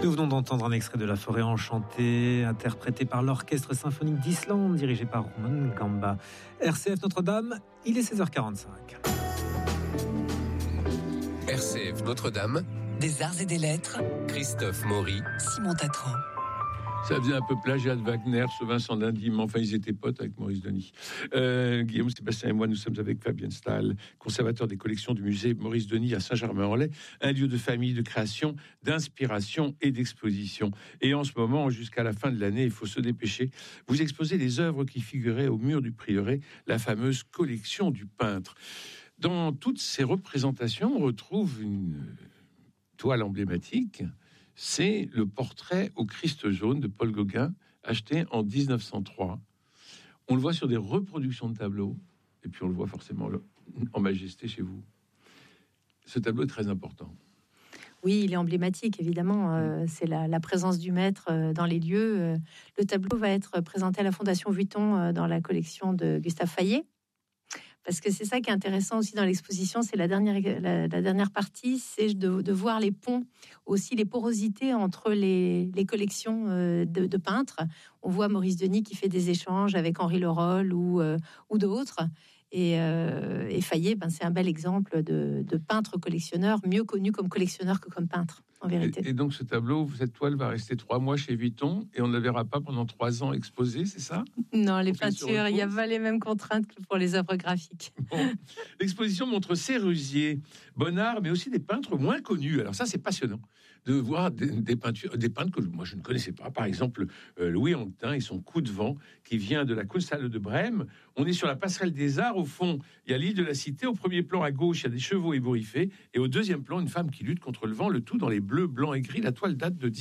Nous venons d'entendre un extrait de La Forêt enchantée, interprété par l'Orchestre symphonique d'Islande, dirigé par Roman Gamba. RCF Notre-Dame, il est 16h45. RCF Notre-Dame, des arts et des lettres, Christophe Maury, Simon Tatran. Ça faisait un peu plagiat de Wagner, ce Vincent d'Indy, mais enfin ils étaient potes avec Maurice Denis. Guillaume, Sébastien et moi, nous sommes avec Fabienne Stahl, conservateur des collections du musée Maurice Denis à Saint-Germain-en-Laye, un lieu de famille, de création, d'inspiration et d'exposition. Et en ce moment, jusqu'à la fin de l'année, il faut se dépêcher. Vous exposez les œuvres qui figuraient au mur du prieuré, la fameuse collection du peintre. Dans toutes ces représentations, on retrouve une toile emblématique. C'est le portrait au Christ jaune de Paul Gauguin, acheté en 1903. On le voit sur des reproductions de tableaux, et puis on le voit forcément en majesté chez vous. Ce tableau est très important. Oui, il est emblématique, évidemment. C'est la présence du maître dans les lieux. Le tableau va être présenté à la Fondation Vuitton dans la collection de Gustave Fayet. Parce que c'est ça qui est intéressant aussi dans l'exposition, c'est la dernière partie, c'est de voir les ponts, aussi les porosités entre les collections de peintres. On voit Maurice Denis qui fait des échanges avec Henri Lerolle ou d'autres. Et Fayet, c'est un bel exemple de peintre collectionneur, mieux connu comme collectionneur que comme peintre, en vérité. Et donc ce tableau, cette toile va rester 3 mois chez Vuitton et on ne la verra pas pendant 3 ans exposée, c'est ça? Non, les peintures, il n'y a pas les mêmes contraintes que pour les œuvres graphiques. Bon. L'exposition montre Sérusier, Bonnard, mais aussi des peintres moins connus. Alors ça, c'est passionnant de voir des peintres que moi je ne connaissais pas. Par exemple, Louis Anquetin et son coup de vent qui vient de la Kunsthalle de Brême. On est sur la passerelle des Arts. Au fond, il y a l'île de la Cité. Au premier plan, à gauche, il y a des chevaux ébouriffés. Et au deuxième plan, une femme qui lutte contre le vent. Le tout dans les bleus, blancs et gris. La toile date de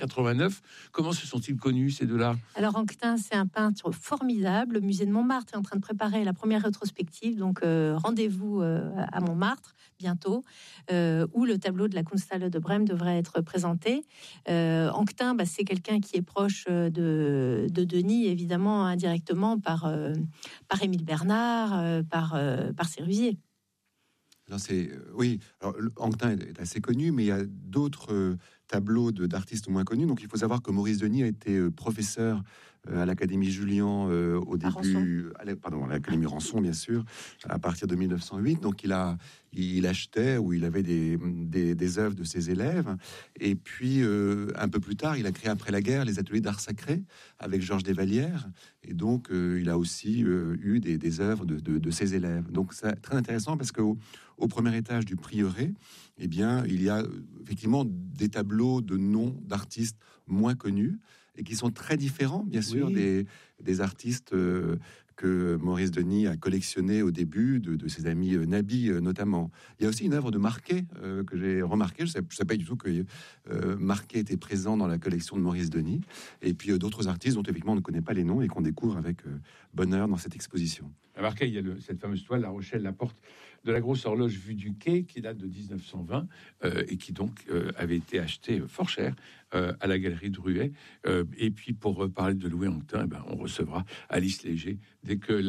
1889. Comment se sont-ils connus, ces deux-là? Alors, Anquetin, c'est un peintre formidable. Le musée de Montmartre est en train de préparer la première rétrospective. Donc, rendez-vous à Montmartre, bientôt, où le tableau de la Kunsthalle de Brême devrait être présenté. Anquetin, c'est quelqu'un qui est proche de Denis, évidemment, indirectement, par Émile Bernard, par Sérusier. Alors oui, alors Anquetin est assez connu, mais il y a d'autres tableaux d'artistes moins connus. Donc il faut savoir que Maurice Denis a été professeur à l'Académie Julian au début, à l'Académie Ranson bien sûr, à partir de 1908. Donc il achetait ou il avait des œuvres de ses élèves. Et puis un peu plus tard, il a créé après la guerre les ateliers d'art sacré avec Georges Desvallières. Et donc il a aussi eu des œuvres de ses élèves. Donc c'est très intéressant parce que au premier étage du prieuré, eh bien, il y a effectivement des tableaux de noms d'artistes moins connus et qui sont très différents, bien sûr, des artistes que Maurice Denis a collectionné au début, de ses amis Nabi notamment. Il y a aussi une œuvre de Marquet que j'ai remarqué. Je ne savais pas du tout que Marquet était présent dans la collection de Maurice Denis. Et puis d'autres artistes dont effectivement on ne connaît pas les noms et qu'on découvre avec bonheur dans cette exposition. À Marquet, il y a cette fameuse toile, La Rochelle, la porte de la grosse horloge vue du quai, qui date de 1920 et qui donc avait été achetée fort cher à la galerie de Ruet. Et puis pour parler de Louis Anquetin, on recevra Alice Léger dès que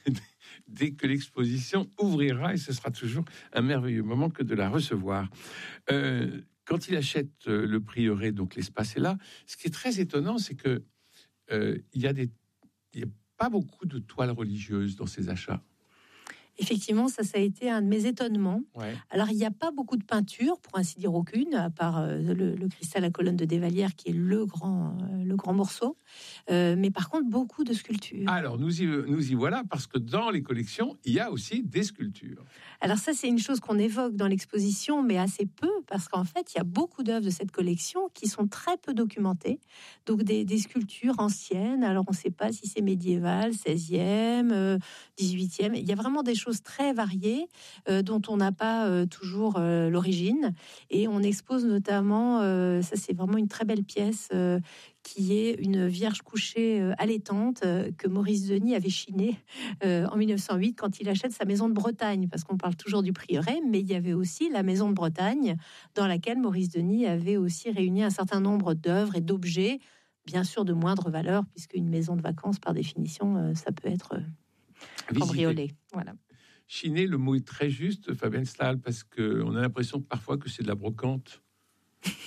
l'exposition ouvrira, et ce sera toujours un merveilleux moment que de la recevoir. Quand il achète le prieuré, donc l'espace est là. Ce qui est très étonnant, c'est que il y a pas beaucoup de toiles religieuses dans ces achats. Effectivement, ça a été un de mes étonnements. Ouais. Alors, il n'y a pas beaucoup de peinture, pour ainsi dire aucune, à part le cristal à colonne de Desvallières, qui est le grand morceau. Mais par contre, beaucoup de sculptures. Alors, nous y voilà, parce que dans les collections, il y a aussi des sculptures. Alors ça, c'est une chose qu'on évoque dans l'exposition, mais assez peu, parce qu'en fait, il y a beaucoup d'œuvres de cette collection qui sont très peu documentées. Donc, des sculptures anciennes. Alors, on ne sait pas si c'est médiéval, 16e, 18e. Il y a vraiment des choses très variées dont on n'a pas toujours l'origine. Et on expose notamment, ça c'est vraiment une très belle pièce, qui est une Vierge couchée allaitante que Maurice Denis avait chinée en 1908 quand il achète sa maison de Bretagne, parce qu'on parle toujours du prieuré, mais il y avait aussi la maison de Bretagne dans laquelle Maurice Denis avait aussi réuni un certain nombre d'œuvres et d'objets, bien sûr de moindre valeur, puisque une maison de vacances, par définition, ça peut être cambriolé. Voilà. Chiner, le mot est très juste, Fabienne Stahl, parce qu'on a l'impression parfois que c'est de la brocante.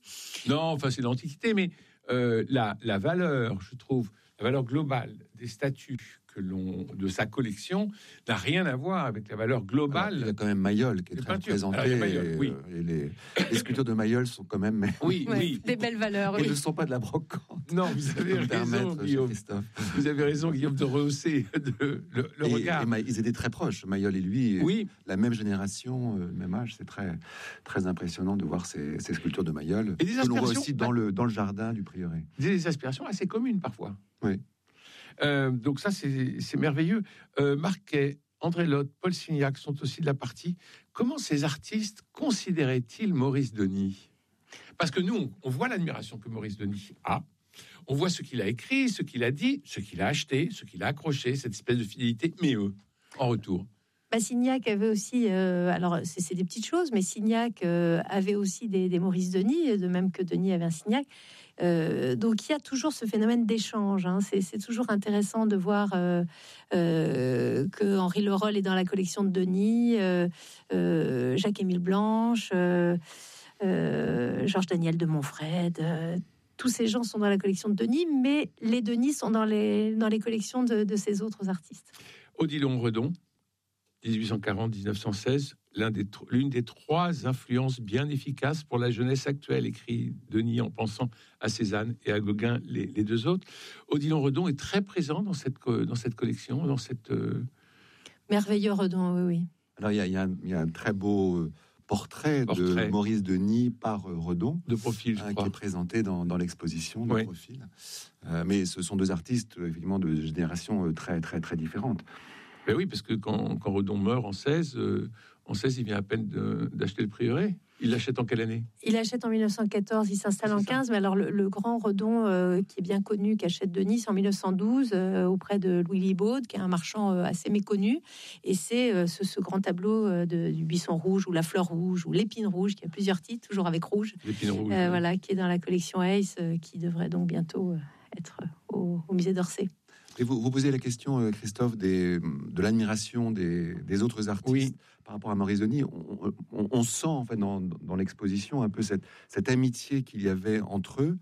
Non, enfin, c'est l'Antiquité, mais la valeur, je trouve, la valeur globale des statues de sa collection n'a rien à voir avec la valeur globale. Alors, il y a quand même Mayol qui est très représenté. Oui. Et les sculptures de Mayol sont quand même oui. Des belles valeurs. Elles ne sont pas de la brocante. Non, vous avez raison, Guillaume. Vous avez raison, Guillaume, de rehausser le regard. Et ils étaient très proches, Mayol et lui. Oui. La même génération, même âge. C'est très, très impressionnant de voir ces sculptures de Mayol. Et des que l'on voit aussi dans le jardin du prieuré. Des aspirations assez communes parfois. Oui. Donc ça, c'est merveilleux. Marquet, André Lotte, Paul Signac sont aussi de la partie. Comment ces artistes considéraient-ils Maurice Denis ? Parce que nous, on voit l'admiration que Maurice Denis a. On voit ce qu'il a écrit, ce qu'il a dit, ce qu'il a acheté, ce qu'il a accroché, cette espèce de fidélité. Mais eux, en retour... Signac avait aussi, alors c'est des petites choses, mais Signac avait aussi des Maurice Denis, de même que Denis avait un Signac. Donc il y a toujours ce phénomène d'échange. Hein. C'est toujours intéressant de voir que Henri Leroll est dans la collection de Denis, Jacques-Émile Blanche, Georges Daniel de Montfred. Tous ces gens sont dans la collection de Denis, mais les Denis sont dans les collections de ces autres artistes. Odilon Redon, 1840-1916, l'une des trois influences bien efficaces pour la jeunesse actuelle, écrit Denis en pensant à Cézanne et à Gauguin, les deux autres. Odilon Redon est très présent dans cette collection, dans cette... Merveilleux Redon, oui. Alors, il y a un très beau portrait de Maurice Denis par Redon. De profil, je crois. Qui est présenté dans l'exposition de profil. Mais ce sont deux artistes, effectivement, de générations très, très, très différentes. Ben oui, parce que quand Redon meurt en 16, il vient à peine d'acheter le prieuré. Il l'achète en quelle année ? Il achète en 1914, il s'installe en 15. Mais alors le grand Redon qui est bien connu, qui achète de Nice en 1912 auprès de Louis Libaud, qui est un marchand assez méconnu. Et c'est ce grand tableau du buisson rouge ou la fleur rouge ou l'épine rouge, qui a plusieurs titres, toujours avec rouge. L'épine rouge. Voilà, qui est dans la collection Hayes, qui devrait donc bientôt être au musée d'Orsay. Et vous posez la question, Christophe, de l'admiration des autres artistes par rapport à Maurice Denis. On sent en fait dans l'exposition un peu cette amitié qu'il y avait entre eux.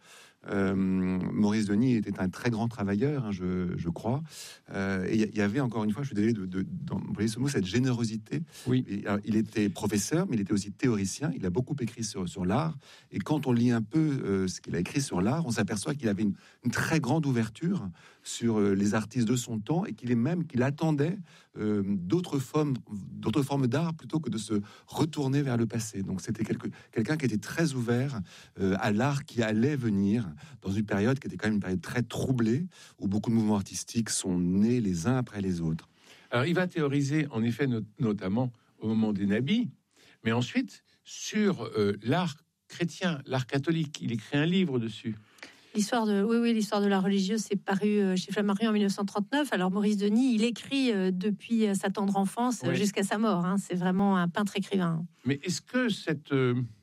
Maurice Denis était un très grand travailleur, hein, je crois. Et il y avait, encore une fois, je suis désolé d'employer ce mot, cette générosité. Oui. Il était professeur, mais il était aussi théoricien. Il a beaucoup écrit sur l'art. Et quand on lit un peu ce qu'il a écrit sur l'art, on s'aperçoit qu'il avait une très grande ouverture sur les artistes de son temps et qu'il attendait d'autres formes d'art plutôt que de se retourner vers le passé. Donc c'était quelqu'un qui était très ouvert à l'art qui allait venir dans une période qui était quand même une période très troublée, où beaucoup de mouvements artistiques sont nés les uns après les autres. Alors il va théoriser en effet notamment au moment des nabis, mais ensuite sur l'art chrétien, l'art catholique. Il écrit un livre dessus. L'histoire de la religieuse, c'est paru chez Flammarion en 1939. Alors Maurice Denis, il écrit depuis sa tendre enfance jusqu'à sa mort. Hein. C'est vraiment un peintre écrivain. Mais est-ce que cette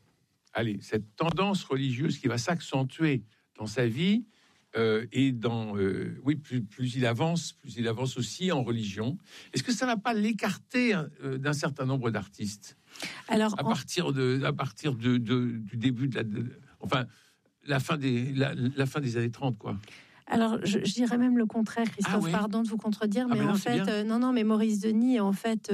tendance religieuse qui va s'accentuer dans sa vie et plus il avance aussi en religion, est-ce que ça ne va pas l'écarter d'un certain nombre d'artistes? Alors à partir du début la fin des années 30, quoi. Alors, je dirais même le contraire, Christophe. Pardon de vous contredire, mais mais Maurice Denis, en fait,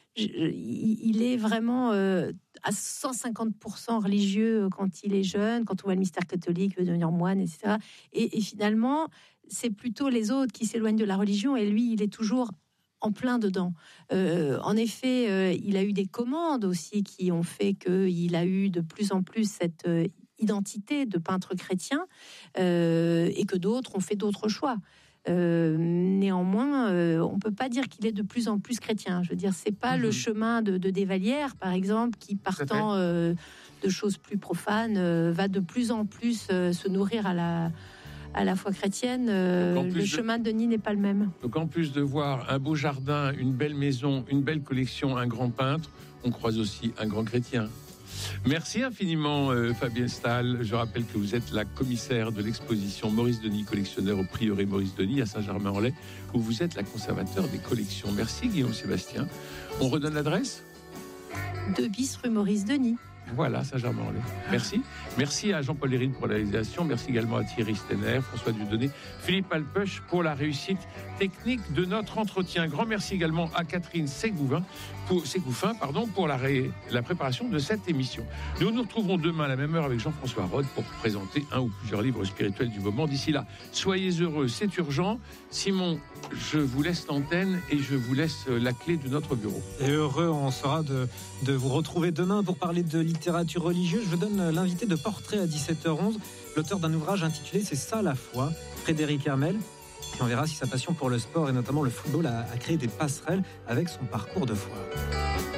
il est vraiment à 150% religieux quand il est jeune, quand on voit le mystère catholique, il veut devenir moine, etc. Et finalement, c'est plutôt les autres qui s'éloignent de la religion, et lui, il est toujours en plein dedans. En effet, il a eu des commandes aussi qui ont fait qu'il a eu de plus en plus cette identité de peintre chrétien et que d'autres ont fait d'autres choix. Néanmoins, on peut pas dire qu'il est de plus en plus chrétien. Je veux dire, c'est pas le chemin de Desvallières, par exemple, qui partant de choses plus profanes, va de plus en plus se nourrir à la foi chrétienne. Le chemin de Denis n'est pas le même. Donc en plus de voir un beau jardin, une belle maison, une belle collection, un grand peintre, on croise aussi un grand chrétien. Merci infiniment Fabienne Stahl. Je rappelle que vous êtes la commissaire de l'exposition Maurice Denis, collectionneur au prieuré Maurice Denis à Saint-Germain-en-Laye, où vous êtes la conservateur des collections. Merci Guillaume Sébastien. On redonne l'adresse ? 2 bis rue Maurice Denis. Voilà, Saint-Germain-en-Laye. Merci. Merci à Jean-Paul Hérine pour la réalisation. Merci également à Thierry Stenner, François Dieudonné, Philippe Alpeuch pour la réussite technique de notre entretien. Grand merci également à Catherine Ségouffin pour la préparation de cette émission. Nous nous retrouverons demain à la même heure avec Jean-François Rode pour présenter un ou plusieurs livres spirituels du moment. D'ici là, soyez heureux, c'est urgent. Simon, je vous laisse l'antenne et je vous laisse la clé de notre bureau. Et heureux, on sera de vous retrouver demain pour parler de littérature religieuse. Je donne l'invité de Portrait à 17h11, l'auteur d'un ouvrage intitulé « C'est ça la foi », Frédéric Hermel. Et on verra si sa passion pour le sport et notamment le football a créé des passerelles avec son parcours de foi.